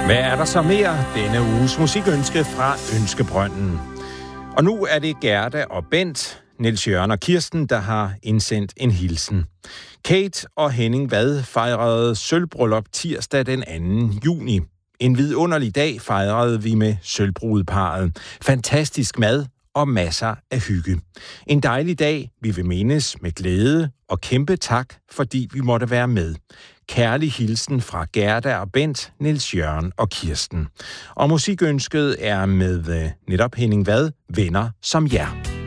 Hvad er der så mere denne uges musikønske fra Ønskebrønden? Og nu er det Gerda og Bent, Niels Jørgen og Kirsten, der har indsendt en hilsen. Kate og Henning Vad fejrede sølvbryllup tirsdag den 2. juni. En vidunderlig dag fejrede vi med sølvbrudeparret. Fantastisk mad og masser af hygge. En dejlig dag, vi vil mindes med glæde, og kæmpe tak, fordi vi måtte være med. Kærlig hilsen fra Gerda og Bent, Niels Jørgen og Kirsten. Og musikønsket er med netop Henning Vad, venner som jer.